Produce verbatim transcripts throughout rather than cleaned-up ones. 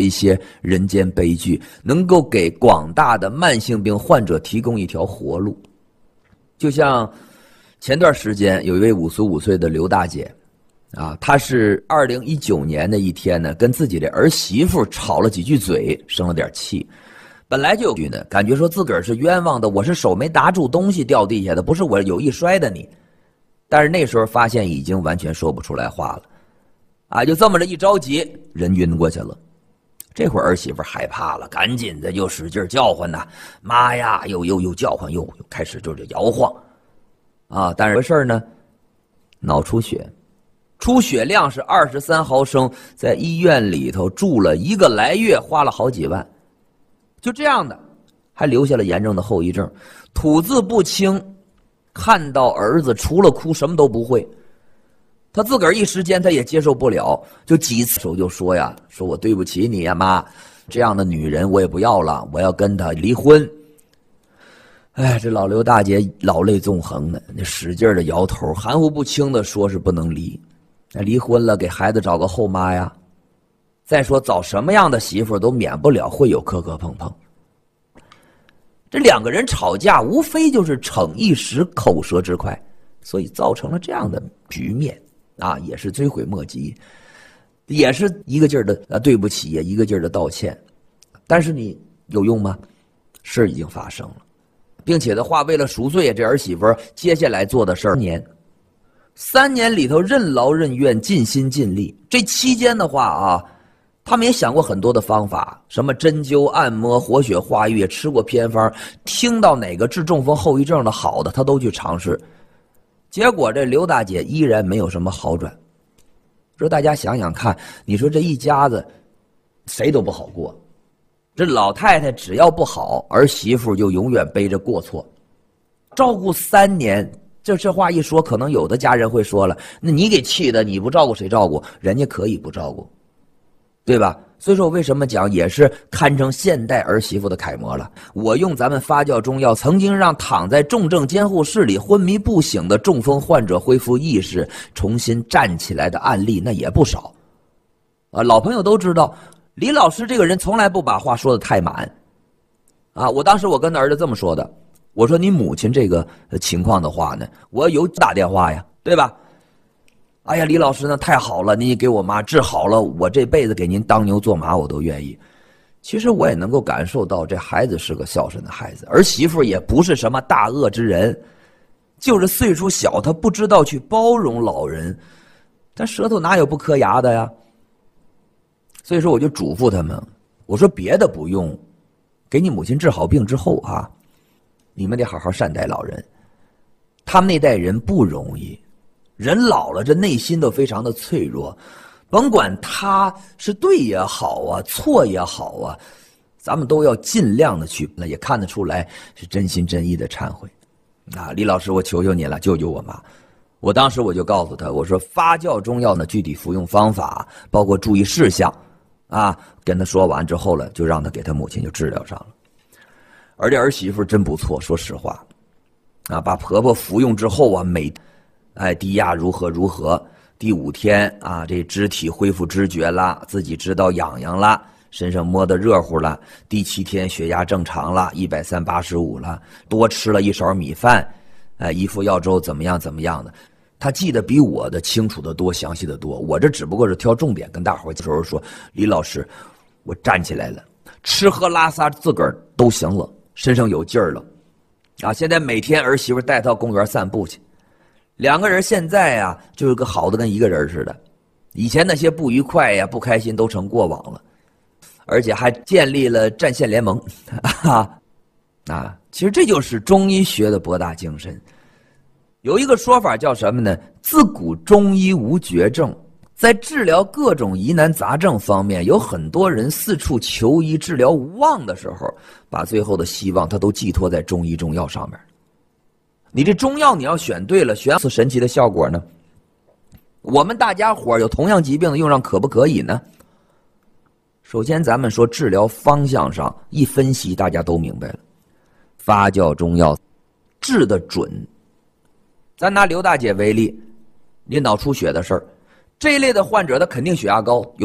一些人间悲剧，能够给广大的慢性病患者提供一条活路。就像前段时间有一位五十五岁的刘大姐啊，她是二零一九年的一天呢，跟自己的儿媳妇吵了几句嘴，生了点气。本来就有句呢，感觉说自个儿是冤枉的，我是手没拿住东西掉地下的，不是我有意摔的你。但是那时候发现已经完全说不出来话了，啊，就这么着一着急，人晕过去了。这会儿儿媳妇害怕了，赶紧的又使劲叫唤呐，妈呀，又又又叫唤，又又开始就是摇晃，啊，但是这事儿呢，脑出血，出血量是二十三毫升，在医院里头住了一个来月，花了好几万。就这样的，还留下了严重的后遗症，吐字不清，看到儿子除了哭什么都不会。他自个儿一时间他也接受不了，就几次手就说呀，说我对不起你呀妈，这样的女人我也不要了，我要跟她离婚。哎，这老刘大姐老泪纵横的，那使劲的摇头，含糊不清的说是不能离，那离婚了给孩子找个后妈呀。再说找什么样的媳妇都免不了会有磕磕碰碰。这两个人吵架无非就是逞一时口舌之快，所以造成了这样的局面啊，也是追悔莫及，也是一个劲儿的啊对不起，也一个劲儿的道歉。但是你有用吗？事已经发生了，并且的话，为了赎罪，这儿媳妇接下来做的事儿年三年里头任劳任怨，尽心尽力。这期间的话啊，他们也想过很多的方法，什么针灸、按摩、活血化瘀，吃过偏方，听到哪个治中风后遗症的好的，他都去尝试。结果这刘大姐依然没有什么好转。说大家想想看，你说这一家子谁都不好过，这老太太只要不好，儿媳妇就永远背着过错，照顾三年。这这话一说，可能有的家人会说了，那你给气的，你不照顾谁照顾？人家可以不照顾，对吧？所以说我为什么讲也是堪称现代儿媳妇的楷模了。我用咱们发酵中药，曾经让躺在重症监护室里昏迷不醒的中风患者恢复意识，重新站起来的案例那也不少。啊，老朋友都知道，李老师这个人从来不把话说得太满。啊，我当时我跟儿子这么说的，我说你母亲这个情况的话呢，我有打电话呀，对吧？哎呀，李老师呢太好了，你给我妈治好了，我这辈子给您当牛做马我都愿意。其实我也能够感受到这孩子是个孝顺的孩子，儿媳妇也不是什么大恶之人，就是岁数小，她不知道去包容老人，但舌头哪有不磕牙的呀？所以说我就嘱咐他们，我说别的不用，给你母亲治好病之后啊，你们得好好善待老人。他们那代人不容易，人老了这内心都非常的脆弱，甭管他是对也好啊，错也好啊，咱们都要尽量的去，那也看得出来是真心真意的忏悔。啊，李老师，我求求你了，救救我妈。我当时我就告诉他，我说发酵中药呢，具体服用方法包括注意事项啊，跟他说完之后了，就让他给他母亲就治疗上了。而这儿媳妇真不错，说实话啊，把婆婆服用之后啊，每哎低压如何如何，第五天啊，这肢体恢复知觉了，自己知道痒痒了，身上摸得热乎了，第七天血压正常了，一百三八十五了，多吃了一勺米饭，哎，一副药粥怎么样怎么样的，他记得比我的清楚的多，详细的多。我这只不过是挑重点跟大伙儿时候说，李老师，我站起来了，吃喝拉撒自个儿都行了，身上有劲儿了，啊，现在每天儿媳妇带到公园散步去，两个人现在啊，就是个好的跟一个人似的，以前那些不愉快呀、不开心都成过往了，而且还建立了战线联盟，啊，啊，其实这就是中医学的博大精深。有一个说法叫什么呢？自古中医无绝症，在治疗各种疑难杂症方面，有很多人四处求医治疗无望的时候，把最后的希望他都寄托在中医中药上面。你这中药你要选对了，选出神奇的效果呢？我们大家伙有同样疾病的用上可不可以呢？首先咱们说治疗方向上一分析，大家都明白了，发酵中药治得准。咱拿刘大姐为例，你脑出血的事儿，这一类的患者他肯定血压高，有多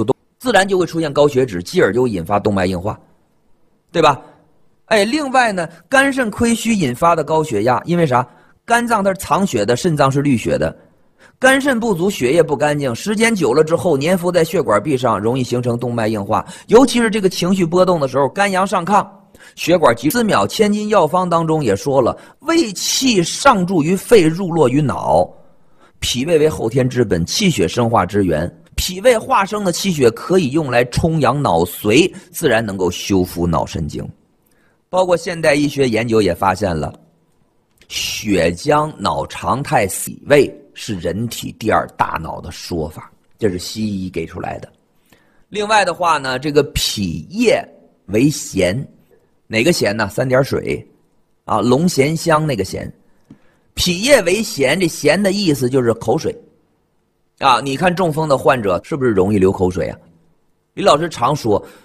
自然就会出现高血脂，继而就会引发动脉硬化，对吧？哎，另外呢，肝肾亏虚引发的高血压，因为啥？肝脏它是藏血的，肾脏是滤血的。肝肾不足，血液不干净，时间久了之后粘附在血管壁上，容易形成动脉硬化。尤其是这个情绪波动的时候，肝阳上亢，血管急。四秒千金药方当中也说了，胃气上注于肺，入络于脑。脾胃为后天之本，气血生化之源。脾胃化生的气血可以用来充养脑髓，自然能够修复脑神经。包括现代医学研究也发现了，血浆脑常态洗胃是人体第二大脑的说法，这是西医给出来的。另外的话呢，这个脾液为咸，哪个咸呢？三点水啊，龙涎香那个咸。脾液为咸，这咸的意思就是口水啊。你看中风的患者是不是容易流口水啊？李老师常说，